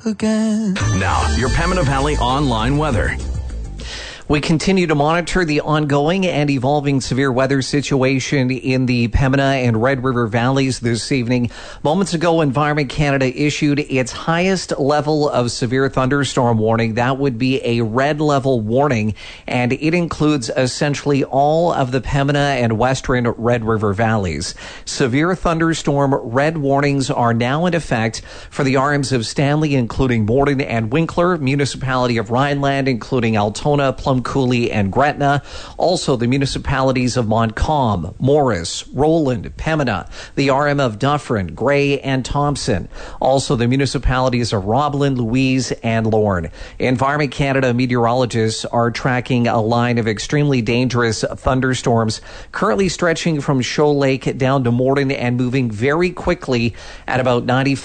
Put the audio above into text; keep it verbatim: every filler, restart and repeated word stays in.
again. Now, your Pembina Valley online weather. We continue to monitor the ongoing and evolving severe weather situation in the Pembina and Red River valleys this evening. Moments ago, Environment Canada issued its highest level of severe thunderstorm warning. That would be a red level warning, and it includes essentially all of the Pembina and Western Red River valleys. Severe thunderstorm red warnings are now in effect for the R Ms of Stanley, including Morden and Winkler, Municipality of Rhineland, including Altona, Plum Cooley and Gretna. Also, the municipalities of Montcalm, Morris, Roland, Pembina, the R M of Dufferin, Gray, and Thompson. Also, the municipalities of Roblin, Louise, and Lorne. Environment Canada meteorologists are tracking a line of extremely dangerous thunderstorms currently stretching from Shoal Lake down to Morden and moving very quickly at about ninety-five